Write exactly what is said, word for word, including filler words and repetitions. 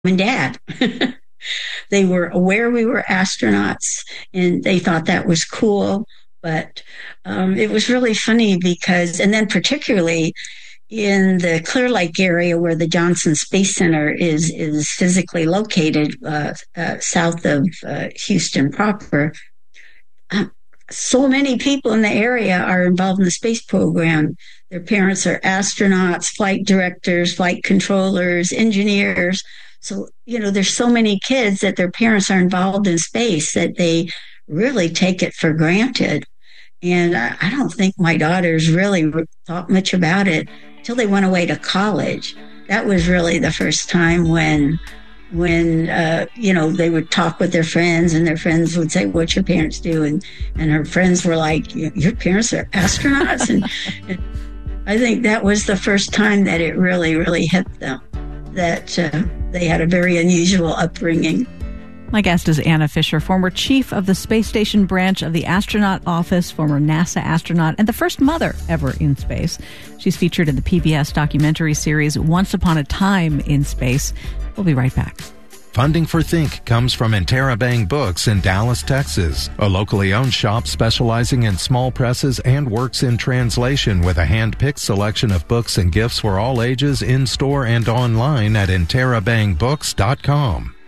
and dad. They were aware we were astronauts, and they thought that was cool. But um, it was really funny because, and then particularly in the Clear Lake area where the Johnson Space Center is is physically located, uh, uh, south of uh, Houston proper, uh, so many people in the area are involved in the space program. Their parents are astronauts, flight directors, flight controllers, engineers. So, you know, there's so many kids that their parents are involved in space that they really take it for granted. And I, I don't think my daughters really thought much about it until they went away to college. That was really the first time when, when uh, you know, they would talk with their friends, and their friends would say, "What's your parents do?" And, and her friends were like, "Your parents are astronauts?" and, and I think that was the first time that it really, really hit them, that uh, they had a very unusual upbringing. My guest is Anna Fisher, former chief of the Space Station branch of the Astronaut Office, former NASA astronaut, and the first mother ever in space. She's featured in the P B S documentary series Once Upon a Time in Space. We'll be right back. Funding for Think comes from Interabang Books in Dallas, Texas, a locally owned shop specializing in small presses and works in translation with a hand-picked selection of books and gifts for all ages in store and online at interabang books dot com.